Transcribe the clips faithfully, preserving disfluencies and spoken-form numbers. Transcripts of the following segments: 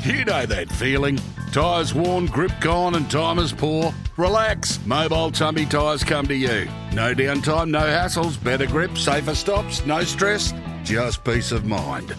You know that feeling. Tyres worn, grip gone and time is poor. Relax. Mobile Tumby Tyres come to you. No downtime, no hassles, better grip, safer stops, no stress, just peace of mind.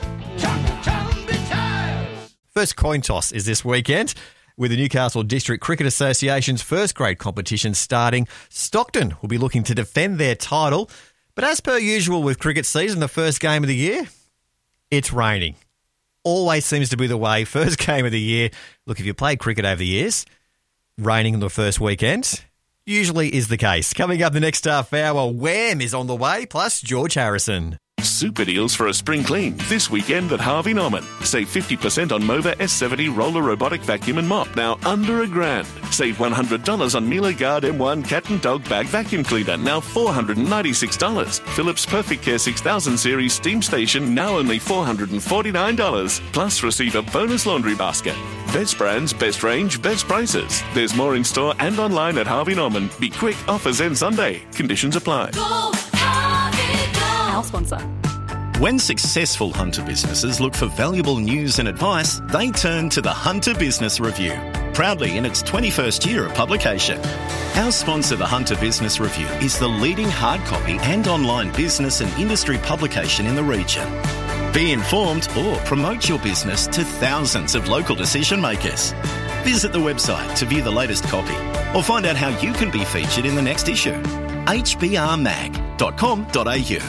First coin toss is this weekend, with the Newcastle District Cricket Association's first grade competition starting. Stockton will be looking to defend their title. But as per usual with cricket season, the first game of the year, it's raining. Always seems to be the way. First game of the year. Look, if you played cricket over the years, raining on the first weekend usually is the case. Coming up the next half hour, Wham is on the way, plus George Harrison. Super deals for a spring clean this weekend at Harvey Norman. Save fifty percent on Mova S seventy roller robotic vacuum and mop, now under a grand. Save one hundred dollars on Miele Guard M one cat and dog bag vacuum cleaner, now four hundred ninety-six dollars. Philips Perfect Care six thousand series steam station, now only four hundred forty-nine dollars. Plus receive a bonus laundry basket. Best brands, best range, best prices. There's more in store and online at Harvey Norman. Be quick, offers end Sunday. Conditions apply. Go, Harvey, go. Our sponsor. When successful Hunter businesses look for valuable news and advice, they turn to the Hunter Business Review, proudly in its twenty-first year of publication. Our sponsor, the Hunter Business Review, is the leading hard copy and online business and industry publication in the region. Be informed or promote your business to thousands of local decision makers. Visit the website to view the latest copy or find out how you can be featured in the next issue. h b r mag dot com dot a u.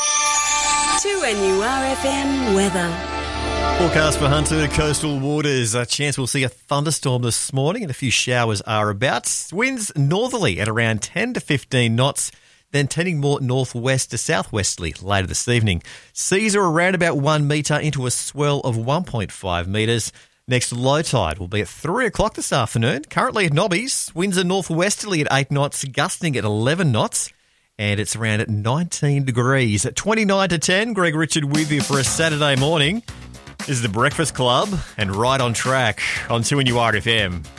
two N U R F M weather. Forecast for Hunter coastal waters. A chance we'll see a thunderstorm this morning and a few showers are about. Winds northerly at around ten to fifteen knots, then tending more northwest to southwesterly later this evening. Seas are around about one metre into a swell of one point five metres. Next low tide will be at three o'clock this afternoon. Currently at Nobby's, winds are northwesterly at eight knots, gusting at eleven knots. And it's around at nineteen degrees. At twenty-nine to ten, Greg Richard with you for a Saturday morning. This is the Breakfast Club and Right on Track on two N U R F M.